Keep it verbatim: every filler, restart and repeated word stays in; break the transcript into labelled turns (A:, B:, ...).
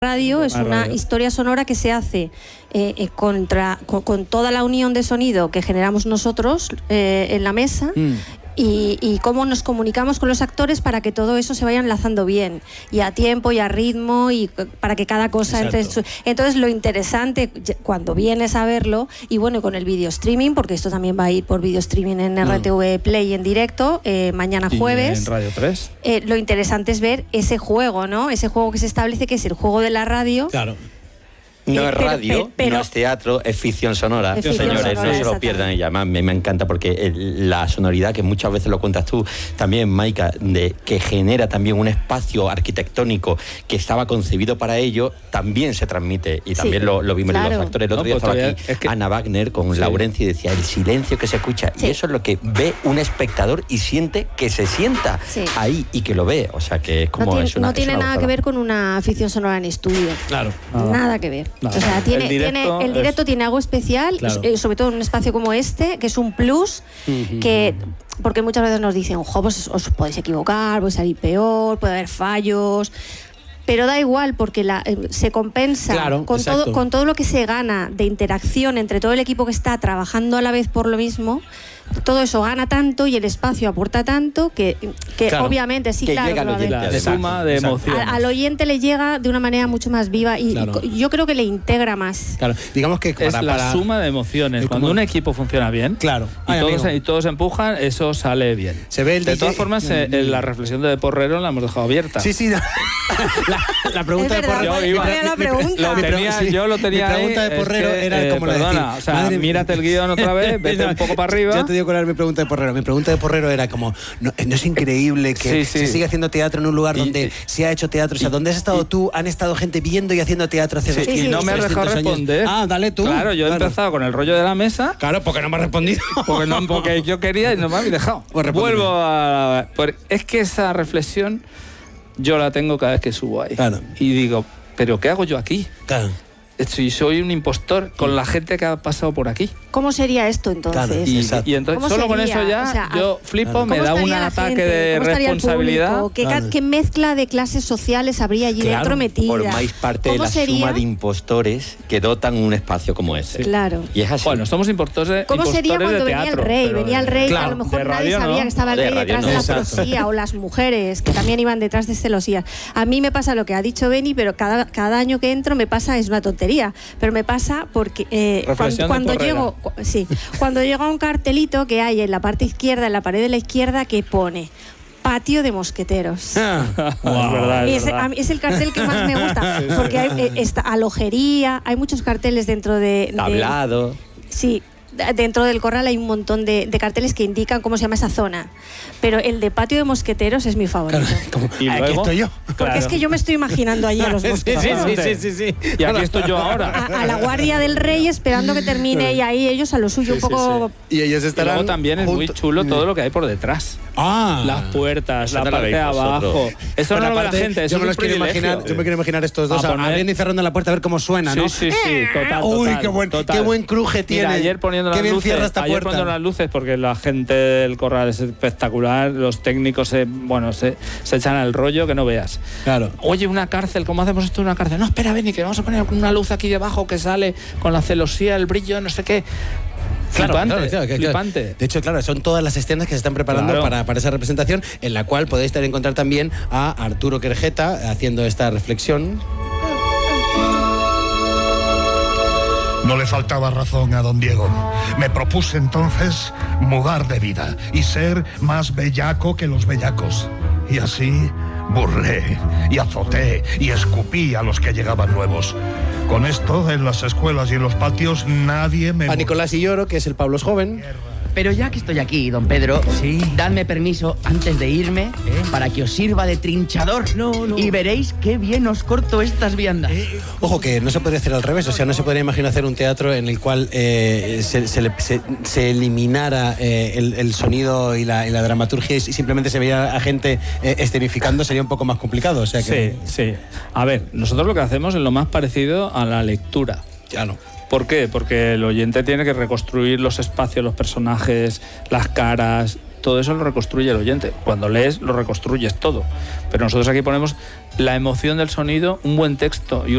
A: Radio es
B: La
A: una
B: radio.
A: historia sonora que se hace eh, eh, contra, con, con toda la unión de sonido que generamos nosotros eh, en la mesa. Mm. Y, y cómo nos comunicamos con los actores para que todo eso se vaya enlazando bien y a tiempo y a ritmo y para que cada cosa entre su... Entonces lo interesante cuando vienes a verlo, y bueno, con el video streaming, porque esto también va a ir por video streaming en R T V Play en directo eh, mañana jueves,
B: y en Radio tres,
A: eh, lo interesante es ver ese juego, ¿no? Ese juego que se establece, que es el juego de la radio.
C: Claro.
D: No
A: Eh,
D: es
A: pero-
D: radio,
A: pero- pero-
D: no es teatro, es ficción sonora.
A: Es ficción
D: Señores,
A: sonora,
D: no se lo pierdan. Y además me, me encanta porque el- la sonoridad, que muchas veces lo cuentas tú también, Maika, de que genera también un espacio arquitectónico que estaba concebido para ello, también se transmite. Y también
A: Sí,
D: lo, lo vimos
A: claro.
D: en los actores. El otro
B: No,
D: día
B: pues
D: estaba
B: todavía
D: aquí
B: es que-
D: Ana Wagner con
B: Sí.
D: Laurencia y decía el silencio que se escucha.
A: Sí.
D: Y eso es lo que ve un espectador y siente que se sienta
A: Sí.
D: ahí y que lo ve. O sea, que es como...
A: no tiene,
D: es una,
A: no tiene
D: es una
A: nada que
D: gozada.
A: ver con una ficción sonora en estudio.
C: Claro.
B: Nada.
A: Nada que ver.
B: Nada.
A: O sea, tiene,
B: El directo
A: tiene, el directo
B: es-
A: tiene algo especial,
C: Claro.
A: eh, sobre todo en un espacio como este, que es un plus, que porque muchas veces nos dicen, ojo, pues os podéis equivocar, puede salir peor, puede haber fallos. Pero da igual, porque la, eh, se compensa
C: Claro,
A: con,
C: exacto.
A: todo, con todo lo que se gana de interacción entre todo el equipo que está trabajando a la vez por lo mismo. Todo eso gana tanto y el espacio aporta tanto que, que
C: Claro,
A: obviamente sí,
D: que
A: claro.
D: llega al
A: que lo
D: oyente.
A: va a
B: la
A: ver.
D: Exacto,
B: suma de
C: exacto.
B: emociones.
A: Al, al oyente le llega de una manera mucho más viva y,
C: Claro.
A: y yo creo que le integra más.
C: Claro. Digamos que
B: Es
C: para,
B: la
C: para-
B: suma de emociones.
C: Es
B: Cuando
C: como-
B: un equipo funciona bien,
C: Claro.
B: y,
C: Ay,
B: todos,
C: amigo.
B: y todos empujan, eso sale bien.
C: Se ve el
B: de
C: D J
B: todas formas, eh, eh, la reflexión de Porrero la hemos dejado abierta.
C: Sí, sí. la, la pregunta
A: Es
C: de
A: verdad,
C: Porrero.
A: ¿cuál-
B: Yo iba-
A: cuál era la
C: mi- mi-
A: pregunta?
B: Lo
C: mi pre-
B: tenía,
C: sí.
B: yo lo tenía
C: Mi pregunta
B: ahí,
C: de
B: es
C: Porrero
B: que,
C: era
B: eh,
C: como la
B: perdona,
C: decir,
B: o sea,
C: madre mía.
B: mírate el guión otra vez, vete un poco para arriba.
C: Yo te digo cuál era mi pregunta de Porrero. Mi pregunta de Porrero era como, ¿no, no es increíble que
B: Sí, sí.
C: se siga haciendo teatro en un lugar
B: Y-
C: donde
B: y-
C: se ha hecho teatro? O sea, ¿dónde has estado tú? Han estado gente viendo y haciendo teatro hace
B: Sí,
C: dos
A: Sí,
B: y
A: sí,
B: no
A: sí.
B: me has dejado
C: trescientos años.
B: responder.
C: Ah, dale tú.
B: Claro, yo he
C: Claro.
B: empezado con el rollo de la mesa.
C: Claro, porque no me has respondido.
B: Porque, no, porque yo quería y no me habéis dejado.
C: Pues respóndeme.
B: Vuelvo a... por- es que esa reflexión yo la tengo cada vez que subo ahí.
C: Claro.
B: Y digo, ¿pero qué hago yo aquí?
C: Claro.
B: Si soy un impostor con la gente que ha pasado por aquí.
A: ¿Cómo sería esto entonces?
C: Claro,
B: Y,
C: Exacto.
B: y entonces,
A: ¿Cómo
B: solo con
A: sería?
B: eso ya
A: O sea,
B: yo flipo,
C: claro.
B: me
A: ¿Cómo
B: da un
A: estaría la
B: ataque
A: gente?
B: de
A: ¿Cómo estaría el
B: responsabilidad.
A: público? ¿Qué, ca-
C: Claro.
A: qué mezcla de clases sociales habría allí
C: Claro,
A: dentro metida?
D: Formáis parte de
A: ¿Cómo
D: la
A: sería?
D: suma de impostores que dotan un espacio como ese.
A: Claro.
D: Y es así.
B: Bueno, somos impostores,
A: ¿Cómo sería
B: impostores
A: cuando
B: de
A: venía el
B: teatro,
A: rey?
B: pero
A: Venía el
B: de-
A: rey, que
C: Claro,
A: a lo mejor
B: de
A: nadie
B: radio
A: sabía
B: no.
A: que estaba el
D: De
A: rey
D: radio
A: detrás
D: no.
A: de la
C: Exacto.
A: celosía, o las mujeres, que también iban detrás de celosías. A mí me pasa lo que ha dicho Beni, pero cada, cada año que entro me pasa, es una tontería, pero me pasa porque eh,
B: Reflexión
A: cuando,
B: de
A: cuando
B: Porrera.
A: llego, cu- sí, cuando llego a un cartelito que hay en la parte izquierda, en la pared de la izquierda, que pone patio de mosqueteros.
C: Ah,
B: Es verdad, es
A: Es,
B: verdad.
A: a mí es el cartel que más me gusta, porque hay eh, esta alojería, hay muchos carteles dentro de... de-
D: Tablado.
A: Sí, d- dentro del corral hay un montón de, de carteles que indican cómo se llama esa zona, pero el de patio de mosqueteros es mi favorito.
C: como,
B: Y
C: aquí
B: luego-
C: estoy yo.
A: Porque
B: Claro.
A: es que yo me estoy imaginando allí a los
C: Sí, sí,
A: mosqueteros.
C: sí, sí, sí, sí.
B: Y aquí estoy yo ahora.
A: A, a la guardia del rey esperando que termine y ahí ellos a lo suyo
B: Sí,
A: un
B: sí,
A: poco...
C: Y ellos
B: Y
C: estarán
B: luego también es muy
C: junto-
B: chulo todo lo que hay por detrás.
C: Ah.
B: Las puertas,
D: Eso
B: la
D: no lo
B: parte de
D: veis
B: abajo.
D: vosotros.
B: Eso
C: Bueno,
B: no lo ve la
C: aparte,
B: gente, eso
C: yo me
B: es
C: los
B: un
C: quiero
B: privilegio.
C: imaginar, yo me quiero imaginar estos dos
B: A poner-
C: abriendo y cerrando la puerta a ver cómo suena, ¿no?
B: Sí, sí, sí, total,
C: Uy,
B: total,
C: qué buen,
B: total.
C: qué buen cruje tiene.
B: Mira, ayer poniendo
C: qué
B: las
C: bien
B: luces,
C: cierra esta
B: ayer
C: puerta.
B: poniendo las luces porque la gente del corral es espectacular, los técnicos se, bueno, se, se echan al rollo que no veas.
C: Claro.
B: Oye, una cárcel, ¿cómo hacemos esto en una cárcel? No, espera, Beni, que vamos a poner una luz aquí debajo que sale con la celosía, el brillo, no sé qué.
C: Claro,
B: Flipante,
C: claro, claro, claro.
B: flipante.
C: De hecho, claro, son todas las escenas que se están preparando
B: Claro.
C: para, para esa representación, en la cual podéis tener- encontrar también a Arturo Querejeta haciendo esta reflexión.
E: No le faltaba razón a don Diego. Me propuse entonces mudar de vida y ser más bellaco que los bellacos. Y así burlé y azoté y escupí a los que llegaban nuevos. Con esto, en las escuelas y en los patios, nadie me...
C: A Nicolás y Lloro, que es el Pablos joven.
F: Pero ya que estoy aquí, don Pedro,
G: Sí.
F: dadme permiso antes de irme
G: ¿Eh?
F: para que os sirva de trinchador.
G: No, no.
F: Y veréis qué bien os corto estas viandas.
C: Ojo, que no se podría hacer al revés, o sea, no se podría imaginar hacer un teatro en el cual eh, se, se le- se- se eliminara eh, el, el sonido y la, y la dramaturgia y simplemente se veía a gente eh, escenificando, sería un poco más complicado, o sea que...
B: Sí, sí. A ver, nosotros lo que hacemos es lo más parecido a la lectura.
C: Claro.
B: ¿Por qué? Porque el oyente tiene que reconstruir los espacios, los personajes, las caras, todo eso lo reconstruye el oyente. Cuando lees, lo reconstruyes todo. Pero nosotros aquí ponemos la emoción del sonido, un buen texto y